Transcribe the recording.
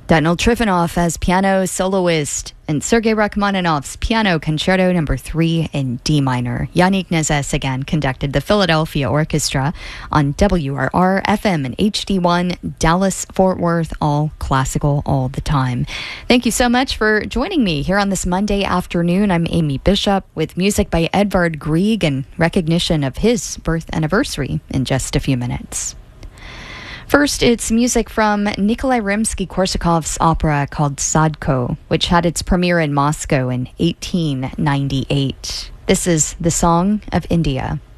Daniil Trifonov as piano soloist, and Sergei Rachmaninoff's Piano Concerto No. 3 in D minor. Yannick Nézet again conducted the Philadelphia Orchestra on WRR FM and HD1 Dallas Fort Worth, all classical all the time. Thank you so much for joining me here on this Monday afternoon. I'm Amy Bishop with music by Edvard Grieg and recognition of his birth anniversary in just a few minutes. First, it's music from Nikolai Rimsky-Korsakov's opera called Sadko, which had its premiere in Moscow in 1898. This is The Song of India.